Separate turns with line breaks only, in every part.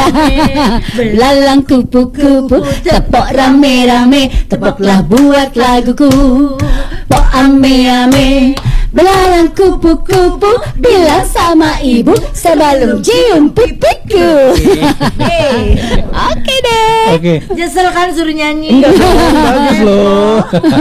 Belalang kupu-kupu, tepok rame-rame, tepoklah buat laguku. Pok ame-ame, belalang kupu-kupu, bilang sama ibu sebelum cium pipiku. Oke deh.
Oke.
Nyesel kan suruh nyanyi.
Enggak, bagus loh.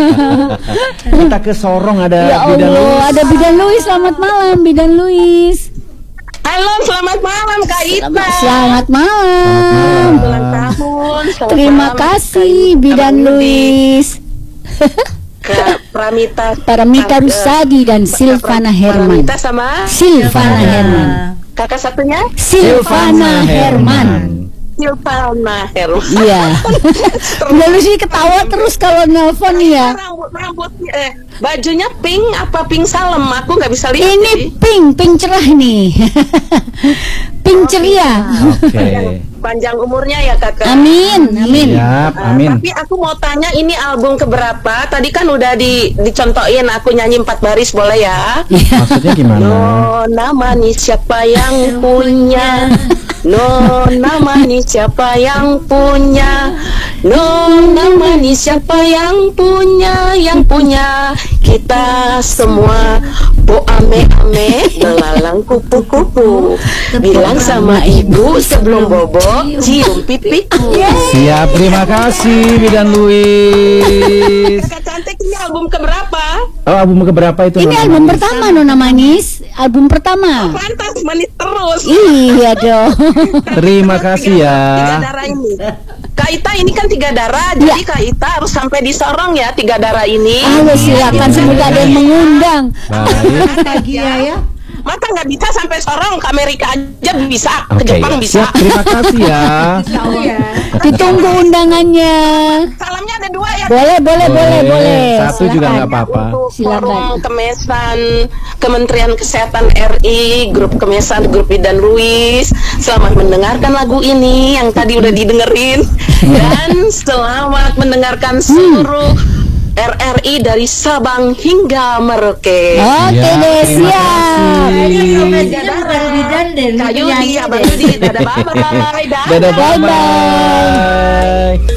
Kita ke Sorong ada
Ya
Bidan
Allah,
Louis.
ada Bidan Louis. Selamat malam Bidan Louis.
Halo, selamat malam Kak Ita.
Selamat malam.
Ulang tahun. Selamat
Terima
malam,
kasih
Kak
Bidan
Ita.
Louis.
Kak
Paramita Rusadi dan Silvana Herman.
Paramita sama
Silvana Herman.
kakak satunya
Silvana Herman.
Silvana Herman.
Iya. Lalu sih ketawa terus kalau nelpon ya.
Rambut bajunya pink apa pink salem? Aku nggak bisa lihat.
Ini pink cerah nih. Pink ceria.
Oke.
Panjang umurnya ya kakak.
Amin.
Siap, amin.
Tapi aku mau tanya ini album keberapa? Tadi kan udah dicontohin aku nyanyi 4 baris boleh ya?
Maksudnya gimana?
Nona manis siapa yang punya? Nona manis siapa yang punya? Nona manis siapa yang punya? Yang punya kita semua. Bo ame-ame, belalang kupu-kupu. Bilang sama ibu sebelum bobo, cium pipiku.
Siap, terima kasih Bidan Louis.
Kakak cantik, ini album keberapa?
Oh, album keberapa itu?
Ini
Nona
album
Manis?
pertama Nona Manis. Album pertama.
Pantas manis terus.
Iya dong.
Terima kasih ya.
3 darah ini. Kak Ita ini kan 3 darah, jadi Kak Ita harus sampai di Sorong ya 3 darah ini.
Halo, silakan semoga ada yang mengundang.
Baik.
Nostalgia ya.
Masa nggak bisa sampai Sorong, ke Amerika aja bisa, ke
Oke,
Jepang bisa.
siap, terima kasih ya.
Ditunggu undangannya.
Salamnya ada 2 ya.
Boleh.
Satu juga nggak apa-apa.
Untuk
Silakan.
Forum Kemesan Kementerian Kesehatan RI, Grup Kemesan, Grup Bidan Louis. Selamat mendengarkan lagu ini yang tadi udah didengerin dan selamat mendengarkan seluruh RRI dari Sabang hingga Merauke.
Oke
Ya,
deh,
terima
siap.
Bidan deh.
Kak Yudi, Abang Yudi, dadah bye-bye.
Dadah, bye-bye.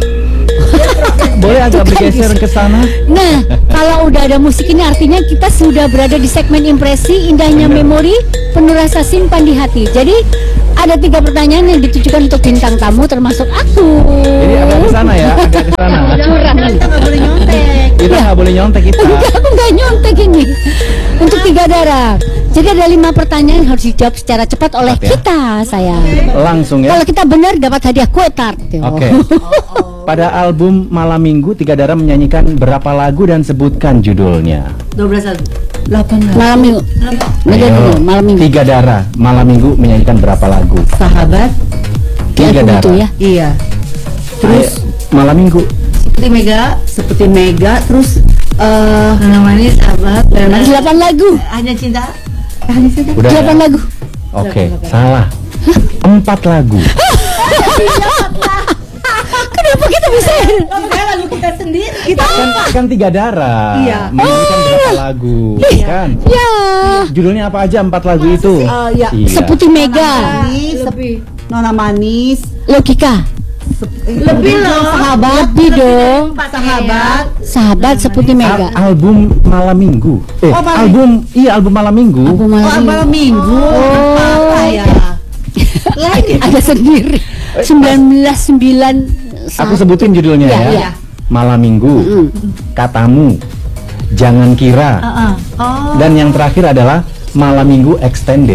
Boleh agak bergeser ke sana?
Nah, kalau udah ada musik ini artinya kita sudah berada di segmen impresi indahnya memori penuh rasa simpan di hati. Jadi ada 3 pertanyaan yang ditujukan untuk bintang tamu termasuk aku.
Jadi agak ke sana ya, agak ke sana.
Curang nih.
Kita nggak boleh nyontek.
Kita nggak boleh nyontek kita.
Enggak, aku nggak nyontek ini. Untuk 3 darah. Jadi ada 5 pertanyaan yang harus dijawab secara cepat oleh
Cepat ya?
kita, sayang.
Langsung ya.
Kalau kita benar dapat hadiah kue tart.
Oke. Pada album Malam Minggu, 3 darah menyanyikan berapa lagu dan sebutkan judulnya.
12 lagu. 8
Malam minggu. Beda
Ayo,
dulu, malam minggu.
3 darah Malam Minggu menyanyikan berapa lagu?
Sahabat.
3
Ya,
darah.
begitu ya.
Iya.
Terus Malam Minggu.
Seperti Mega, terus Nona Manis, Sahabat,
Ada 8 lagu.
Hanya Cinta.
Udah
8
ya?
lagu.
Oke, salah. 4 lagu.
Kenapa kita bisa?
Kita lagu kita sendiri. Kita
Kan 3 darah.
Iya.
Menyanyikan berapa lagu? Kan?
Ya.
Judulnya apa aja 4 lagu itu?
ya.
Iya.
Seputi Mega.
lebih Nona Manis.
Logika.
Lebih loh.
Sahabat. Lebih dong.
Sahabat.
Sahabat Seputi Mega.
Album Malam Minggu. Album Malam Minggu.
Album malam
Malam Minggu. Apa ya?
ada sendiri. 1909.
Aku sebutin judulnya
Iya,
ya.
iya.
Malam Minggu. Katamu. Jangan Kira.
Oh.
Dan yang terakhir adalah Malam Minggu Extended.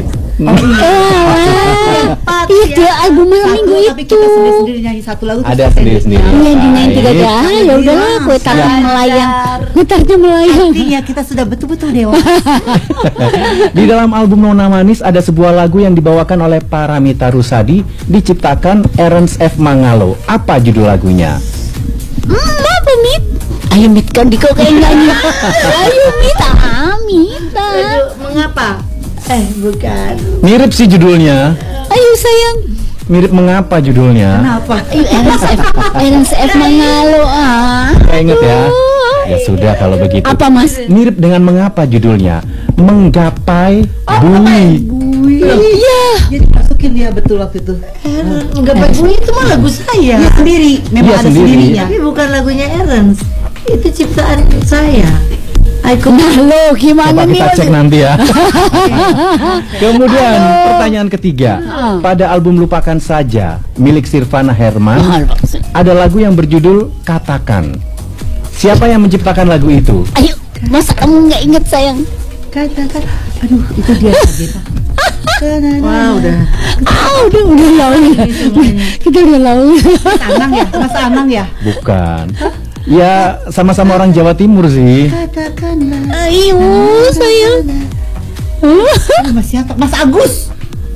Itu album malam minggu
Tapi
itu.
kita sendiri-sendiri nyanyi satu lagu.
Ada sendiri-sendiri.
Iya, dinyanyi 3
Baik.
darah. Ya udahlah, kue tartnya melayang. Kue tartnya melayang.
Artinya kita sudah betul-betul dewa.
Di dalam album Nona Manis ada sebuah lagu yang dibawakan oleh Paramita Rusadi, diciptakan Ernst F. Mangalo. Apa judul lagunya?
Apa Mit? Ayo Mit, kan Diko kayak nyanyi. Ayo Mit, Mita.
Mengapa? Bukan.
Mirip sih judulnya.
Ayo sayang.
Mirip mengapa judulnya?
Kenapa?
Ayo Ernst F. Mangalo.
Nggak inget ya? Ya sudah kalau begitu.
Apa Mas?
Mirip dengan mengapa judulnya? Menggapai bumi.
Iya.
Jadi masukin mungkin dia betul waktu itu. Enggak lagu itu mah lagu saya. Dia sendiri, memang
Dia
ada
sendiri.
sendirinya. Tapi bukan lagunya Ernst. Itu ciptaan saya.
Nah lo gimana
Coba
nih?
kita cek nanti ya. Kemudian pertanyaan ketiga, pada album Lupakan Saja milik Sirvana Herman ada lagu yang berjudul Katakan. Siapa yang menciptakan lagu itu?
Ayo, masa kamu nggak inget sayang?
Katakan, aduh itu dia lagi. Wah udah.
Udah lalu. Kita udah lalu.
Anang ya, Mas Anang ya.
Bukan. Ya sama-sama orang Jawa Timur sih.
Katakanlah.
Ayo sayang.
Mas siapa? Mas Agus.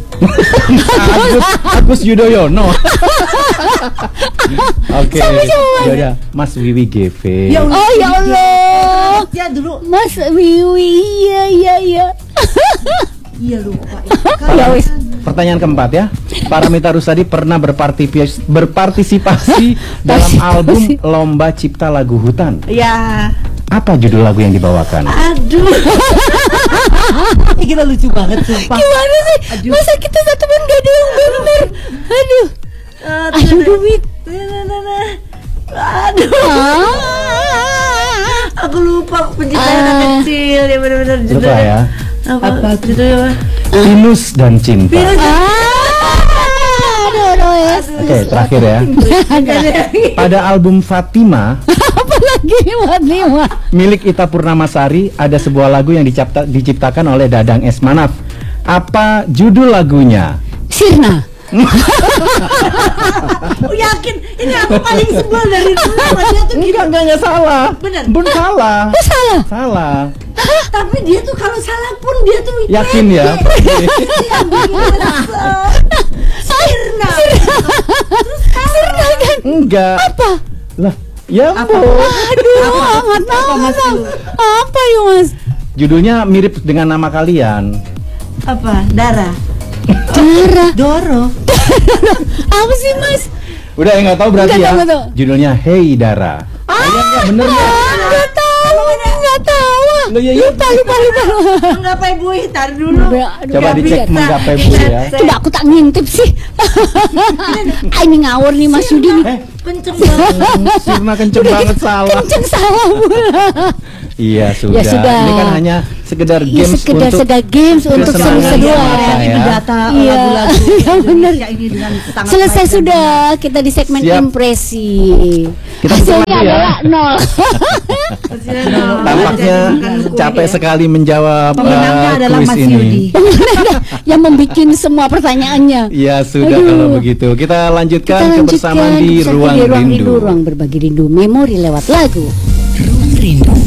Agus Yudhoyono. Oke. Ya Mas Wiwi GV.
Ya
Oh ya Allah.
Ya dulu.
Mas Wiwi, iya.
Iya lupa.
Ya wis.
Pertanyaan keempat ya. Paramita Rusady pernah berpartisipasi dalam album Lomba Cipta Lagu Hutan.
Ya.
Apa judul lagu yang dibawakan?
Aduh. Gila lucu banget sumpah.
Gimana sih?
Aduh.
Masa kita satu pun gak ada yang bener? Aduh. Aduh duit.
Aduh. Aku lupa penciptaan anak kecil ya benar-benar
Lupa
judulnya.
ya.
Apa judulnya?
Venus dan Cinta. Oke, terakhir ya. Pada album Fatima
Apalagi Fatima.
milik Ita Purnamasari ada sebuah lagu yang diciptakan oleh Dadang S. Manaf. Apa judul lagunya?
Sirna.
Yakin ini aku paling sebel dari dulu sama dia tuh gitu.
Enggak salah.
Bener.
Bun salah.
Oh salah.
Salah.
Tapi dia tuh kalau salah pun dia tuh
Yakin ya?
Sirna.
Sirna kan.
Enggak.
Apa?
Lah, ya ampun.
Aduh, nggak tahu
Mas?
Apa ya Mas?
Judulnya mirip dengan nama kalian.
Apa? Dara.
Darah.
Doro.
Apa sih Mas?
Udah ya nggak tahu berarti
Nggak
ya.
tahu, nggak tahu.
Judulnya Hey Dara. Iya bener ya.
Nggak tahu. Nggak tahu.
Loh, ya,
Lupa.
Menggapai buih tar dulu.
Coba dicek menggapai bu ya.
Coba aku tak ngintip sih. Ini ngawur nih Mas Yudi nih.
Kenceng banget.
Sirna kenceng banget salah.
Kenceng salah pula.
Iya sudah.
Ya, sudah.
Ini kan hanya sekedar
Iya,
games
sekedar
untuk
games untuk
kesenangan
seru-seruan.
semata ya.
Mendata
Iya.
lagu-lagu
Iya, bener.
Indonesia ini dengan sangat
Selesai
baik.
sudah kita di segmen
Siap.
impresi.
Kita
Hasilnya
putar lagi ya.
adalah 0.
Tampaknya capek sekali menjawab
Pemenangnya adalah
kuis
Mas
ini.
Yudi.
Yang membuat semua pertanyaannya.
Ya sudah
Aduh.
kalau begitu. Kita lanjutkan kebersamaan di
Bersatu
Ruang Rindu.
Ruang berbagi rindu memori lewat lagu.
Ruang Rindu